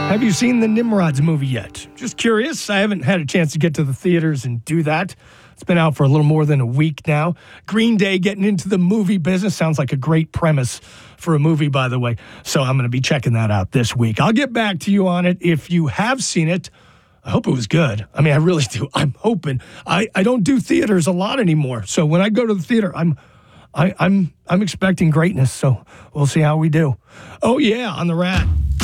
Have you seen the Nimrods movie yet? Just curious. I haven't had a chance to get to the theaters and do that. It's been out for a little more than a week now. Green Day getting into the movie business sounds like a great premise for a movie, by the way. So I'm going to be checking that out this week. I'll get back to you on it. If you have seen it, I hope it was good. I mean, I really do. I'm hoping. I don't do theaters a lot anymore. So when I go to the theater, I'm expecting greatness. So we'll see how we do. Oh, yeah, on the Rat.